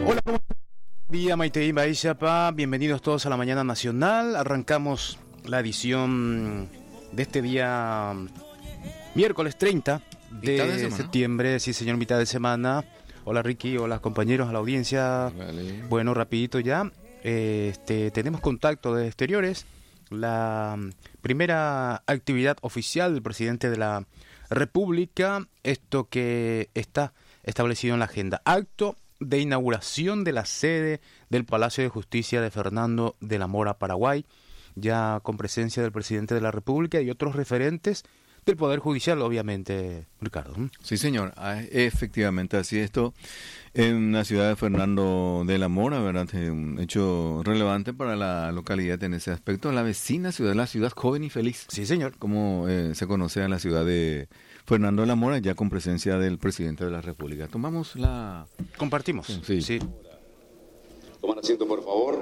Hola, ¿cómo están? Día Maite Baixapa, bienvenidos todos a la Mañana Nacional. Arrancamos la edición de este día miércoles 30 de septiembre, sí señor, mitad de semana. Hola Ricky, hola compañeros, a la audiencia. Vale. Bueno, rapidito ya, tenemos contacto de exteriores. La primera actividad oficial del presidente de la República, esto que está establecido en la agenda. Acto de inauguración de la sede del Palacio de Justicia de Fernando de la Mora, Paraguay, ya con presencia del presidente de la República y otros referentes del Poder Judicial, obviamente, Ricardo. Sí, señor, efectivamente, así esto en la ciudad de Fernando de la Mora, ¿verdad? Un hecho relevante para la localidad en ese aspecto, la vecina ciudad, la ciudad joven y feliz. Sí, señor. Como se conoce en la ciudad de Fernando de la Mora, ya con presencia del presidente de la República. Tomamos la... Compartimos. Sí. Sí. Toman asiento, por favor.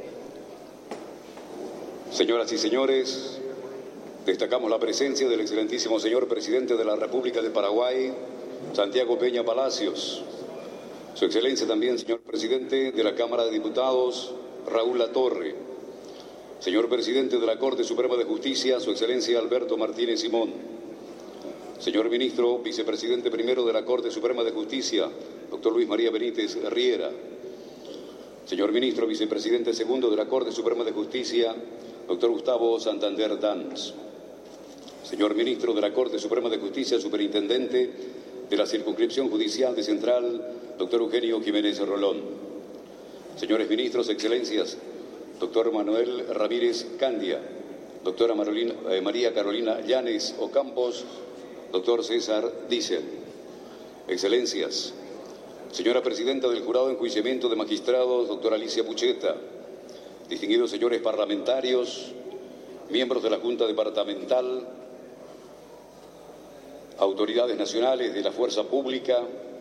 Señoras y señores, destacamos la presencia del excelentísimo señor presidente de la República de Paraguay, Santiago Peña Palacios. Su excelencia también, señor presidente de la Cámara de Diputados, Raúl Latorre. Señor presidente de la Corte Suprema de Justicia, su excelencia Alberto Martínez Simón. Señor ministro, vicepresidente primero de la Corte Suprema de Justicia, doctor Luis María Benítez Riera. Señor ministro, vicepresidente segundo de la Corte Suprema de Justicia, doctor Gustavo Santander Danz. Señor ministro de la Corte Suprema de Justicia, superintendente de la Circunscripción Judicial de Central, doctor Eugenio Jiménez Rolón. Señores ministros, excelencias, doctor Manuel Ramírez Candia, doctora María Carolina Llanes Ocampos, doctor César Diesel. Excelencias, señora presidenta del Jurado de Enjuiciamiento de Magistrados, doctora Alicia Pucheta, distinguidos señores parlamentarios, miembros de la Junta Departamental, autoridades nacionales de la Fuerza Pública,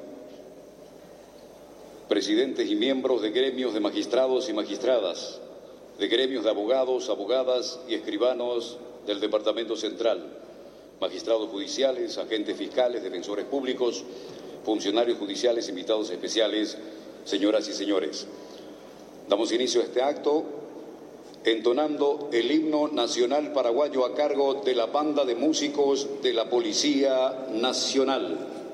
presidentes y miembros de gremios de magistrados y magistradas, de gremios de abogados, abogadas y escribanos del Departamento Central, magistrados judiciales, agentes fiscales, defensores públicos, funcionarios judiciales, invitados especiales, señoras y señores. Damos inicio a este acto entonando el himno nacional paraguayo a cargo de la banda de músicos de la Policía Nacional.